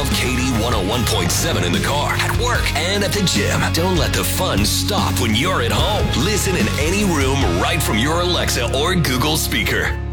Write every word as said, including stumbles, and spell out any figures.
K D one oh one point seven in the car, at work, and at the gym. Don't let the fun stop when you're at home. Listen in any room right from your Alexa or Google speaker.